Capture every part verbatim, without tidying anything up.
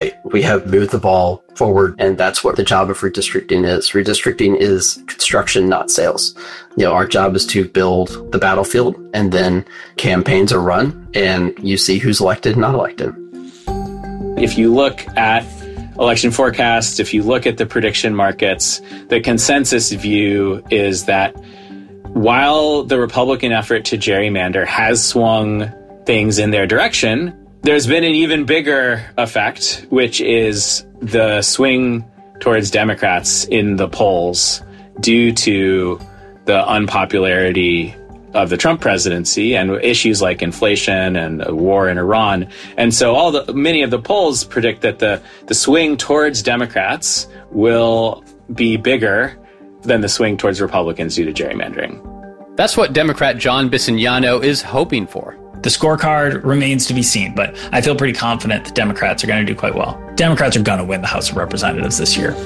We have moved the ball forward, and that's what the job of redistricting is. Redistricting is construction, not sales. You know, our job is to build the battlefield, and then campaigns are run, and you see who's elected and not elected. If you look at election forecasts, if you look at the prediction markets, the consensus view is that while the Republican effort to gerrymander has swung things in their direction, there's been an even bigger effect, which is the swing towards Democrats in the polls due to the unpopularity of the Trump presidency and issues like inflation and a war in Iran. And so all the many of the polls predict that the, the swing towards Democrats will be bigger than the swing towards Republicans due to gerrymandering. That's what Democrat John Bisignano is hoping for. The scorecard remains to be seen, but I feel pretty confident the Democrats are going to do quite well. Democrats are going to win the House of Representatives this year.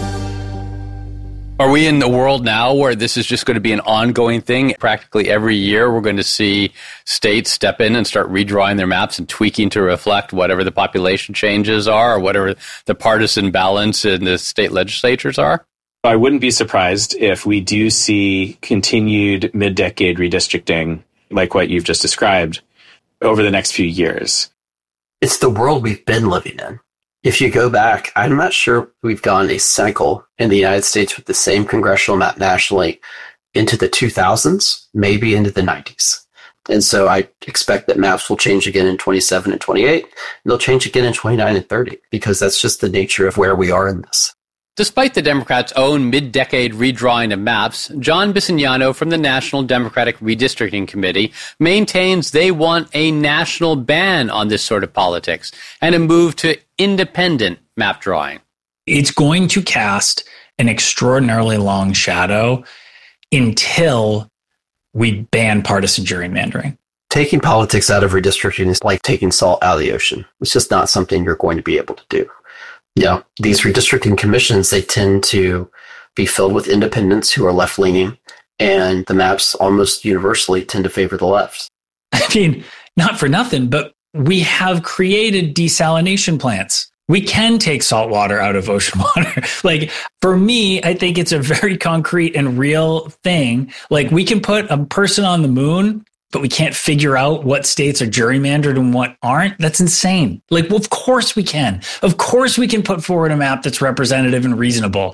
Are we in the world now where this is just going to be an ongoing thing? Practically every year, we're going to see states step in and start redrawing their maps and tweaking to reflect whatever the population changes are or whatever the partisan balance in the state legislatures are? I wouldn't be surprised if we do see continued mid-decade redistricting like what you've just described over the next few years. It's the world we've been living in. If you go back, I'm not sure we've gone a cycle in the United States with the same congressional map nationally into the two thousands, maybe into the nineties. And so I expect that maps will change again in twenty-seven and twenty-eight. And they'll change again in twenty-nine and thirty, because that's just the nature of where we are in this. Despite the Democrats' own mid-decade redrawing of maps, John Bisignano from the National Democratic Redistricting Committee maintains they want a national ban on this sort of politics and a move to independent map drawing. It's going to cast an extraordinarily long shadow until we ban partisan gerrymandering. Taking politics out of redistricting is like taking salt out of the ocean. It's just not something you're going to be able to do. Yeah, these redistricting commissions, they tend to be filled with independents who are left-leaning, and the maps almost universally tend to favor the left. I mean, not for nothing, but we have created desalination plants. We can take salt water out of ocean water. Like, for me, I think it's a very concrete and real thing. Like, we can put a person on the moon, but we can't figure out what states are gerrymandered and what aren't. That's insane. Like, well, of course we can. Of course we can put forward a map that's representative and reasonable.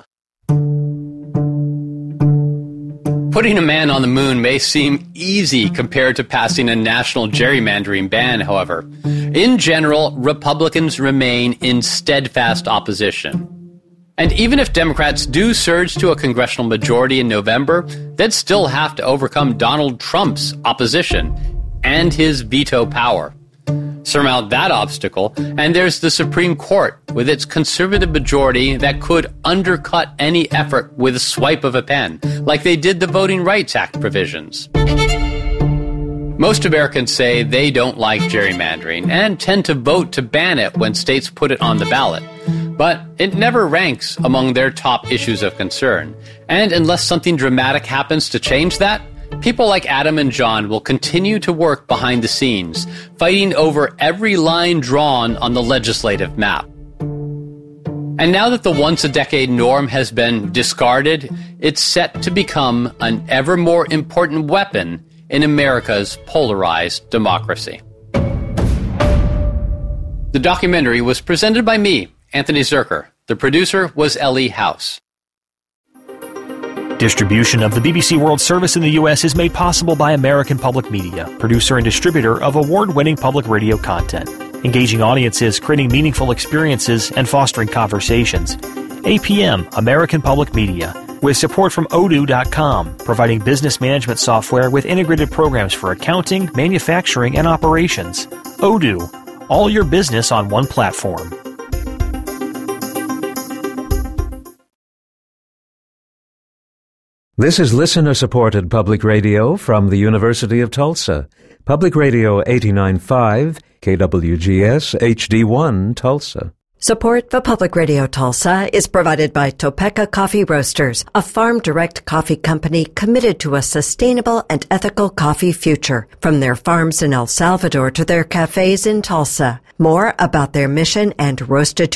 Putting a man on the moon may seem easy compared to passing a national gerrymandering ban, however. In general, Republicans remain in steadfast opposition. And even if Democrats do surge to a congressional majority in November, they'd still have to overcome Donald Trump's opposition and his veto power. Surmount that obstacle, and there's the Supreme Court with its conservative majority that could undercut any effort with a swipe of a pen, like they did the Voting Rights Act provisions. Most Americans say they don't like gerrymandering and tend to vote to ban it when states put it on the ballot. But it never ranks among their top issues of concern. And unless something dramatic happens to change that, people like Adam and John will continue to work behind the scenes, fighting over every line drawn on the legislative map. And now that the once-a-decade norm has been discarded, it's set to become an ever more important weapon in America's polarized democracy. The documentary was presented by me, Anthony Zerker. The producer was Ellie House. Distribution of the B B C World Service in the U S is made possible by American Public Media, producer and distributor of award-winning public radio content, engaging audiences, creating meaningful experiences, and fostering conversations. A P M, American Public Media, with support from odoo dot com, providing business management software with integrated programs for accounting, manufacturing, and operations. Odoo, all your business on one platform. This is listener-supported public radio from the University of Tulsa. Public Radio eighty-nine point five, K W G S H D one, Tulsa. Support for Public Radio Tulsa is provided by Topeka Coffee Roasters, a farm-direct coffee company committed to a sustainable and ethical coffee future, from their farms in El Salvador to their cafes in Tulsa. More about their mission and roasted